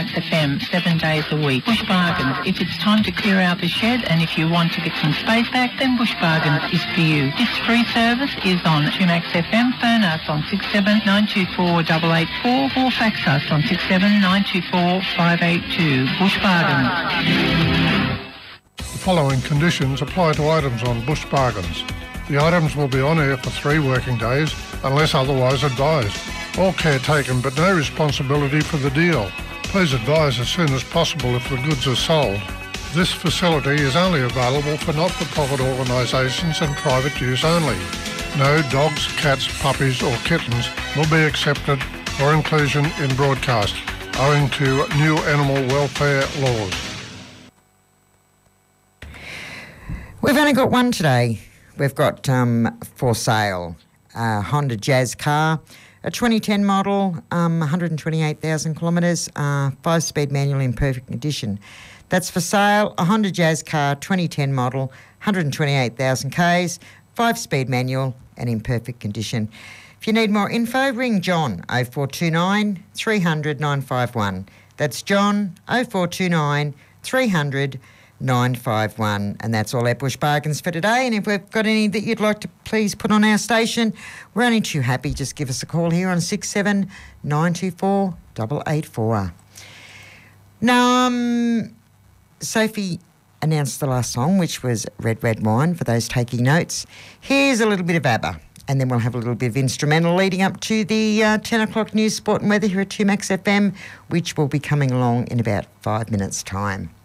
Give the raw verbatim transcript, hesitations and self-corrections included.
Tumax F M, seven days a week. Bush Bargains. If it's time to clear out the shed and if you want to get some space back, then Bush Bargains is for you. This free service is on Tumax F M. Phone us on six seven nine two four eight eight four or fax us on six seven nine two four five eight two. Bush Bargains. The following conditions apply to items on Bush Bargains. The items will be on air for three working days unless otherwise advised. All care taken but no responsibility for the deal. Please advise as soon as possible if the goods are sold. This facility is only available for not-for-profit organisations and private use only. No dogs, cats, puppies or kittens will be accepted for inclusion in broadcast, owing to new animal welfare laws. We've only got one today. We've got um, for sale a Honda Jazz car, a twenty ten model, um, one hundred twenty-eight thousand kilometres, uh, five-speed manual in perfect condition. That's for sale, a Honda Jazz car, twenty ten model, one hundred twenty-eight thousand k's, five-speed manual and in perfect condition. If you need more info, ring John, oh four two nine, three hundred, nine five one. That's John, oh four two nine, three hundred, nine five one. And that's all our Bush Bargains for today. And if we've got any that you'd like to please put on our station, we're only too happy. Just give us a call here on six seven nine two four eight eight four. Now, um, Sophie announced the last song, which was Red Red Wine, for those taking notes. Here's a little bit of ABBA, and then we'll have a little bit of instrumental leading up to the uh, ten o'clock news, sport and weather here at Tumax F M, which will be coming along in about five minutes' time.